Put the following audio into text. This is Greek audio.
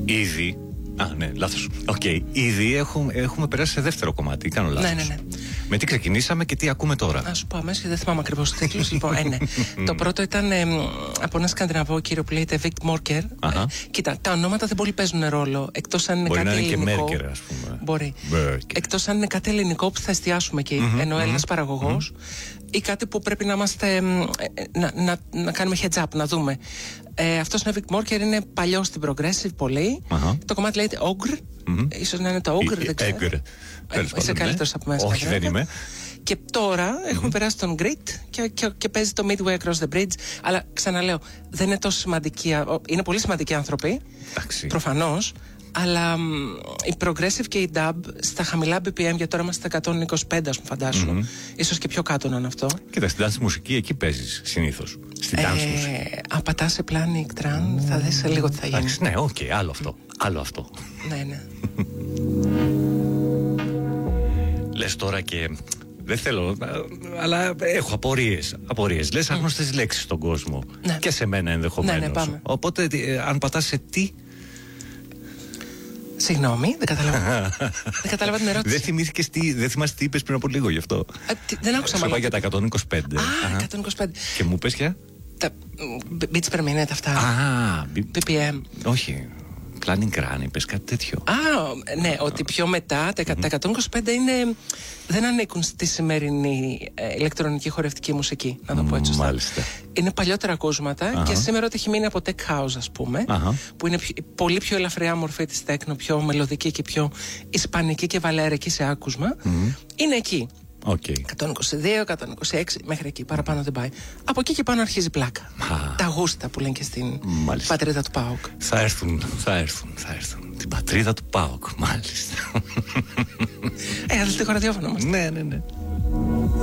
Ήδη. Ναι, λάθος. Ήδη έχουμε περάσει σε δεύτερο κομμάτι. Κάνω λάθος. Ναι. Με τι ξεκινήσαμε και τι ακούμε τώρα? Να σου πω αμέσως, δεν θυμάμαι ακριβώς τους τίτλους. Λοιπόν, ναι. Το πρώτο ήταν από ένα σκανδιναβό κύριο που λέγεται Vic Morker. Κοίτα, τα ονόματα δεν πολύ παίζουν ρόλο. Εκτός αν είναι μπορεί κάτι να είναι ελληνικό. και Μέρκερ, ας πούμε. Μπορεί. Εκτός αν είναι κάτι ελληνικό που θα εστιάσουμε εκεί. Ενώ Έλληνας παραγωγός. Ή κάτι που πρέπει να είμαστε. Να κάνουμε heads up, να δούμε. Αυτός είναι ο Vic Morker, είναι παλιός στην Progressive πολύ. Το κομμάτι λέγεται Ogre. Ίσως να είναι το Ogre, δεν ξέρω. Είσαι καλύτερος από μέσα. Όχι, δεν είμαι. Και τώρα έχουμε περάσει τον Grit και παίζει το Midway Across the Bridge. Αλλά ξαναλέω, δεν είναι τόσο σημαντικοί. Είναι πολύ σημαντικοί άνθρωποι. Προφανώς. Αλλά η Progressive και η Dub στα χαμηλά BPM, για τώρα είμαστε στα 125, ας μου φαντάσου. Ίσως και πιο κάτω να είναι αυτό. Κοίτα, στην dance μουσική εκεί παίζεις συνήθως. Στην dance μουσική. Αν πατάς σε Planic Tran, θα δεις λίγο τι θα γίνει. Ναι, άλλο αυτό. Ναι. Λες τώρα και δεν θέλω, αλλά έχω απορίες. Λες άγνωστες λέξεις στον κόσμο. Ναι. Και σε μένα ενδεχομένως. Ναι, πάμε. Οπότε αν πατάς σε τι. Συγγνώμη, δεν κατάλαβα. Δεν κατάλαβα την ερώτηση. Δεν θυμάσαι τι είπες πριν από λίγο γι' αυτό. Δεν άκουσα μάλλον. Σου είπα για τα 125. 125. Και μου πες πια. Τα beats per minute αυτά. BPM. Όχι. Planning Run, είπες κάτι τέτοιο. Ναι, ότι πιο μετά τα 125 δεν ανήκουν στη σημερινή ηλεκτρονική χορευτική μουσική, να το πω έτσι σωστά. Μάλιστα. Είναι παλιότερα ακούσματα και σήμερα ότι έχει μείνει από tech house, ας πούμε, που είναι πολύ πιο ελαφριά μορφή της τέκνο, πιο μελωδική και πιο ισπανική και βαλέρικη σε άκουσμα. Είναι εκεί. 122, 126, μέχρι εκεί, παραπάνω δεν πάει. Από εκεί και πάνω αρχίζει πλάκα. Τα γούστα που λένε και στην πατρίδα του ΠΑΟΚ. Θα έρθουν. Την πατρίδα του ΠΑΟΚ, μάλιστα. Αδελφικό ραδιόφωνο μας. Ναι.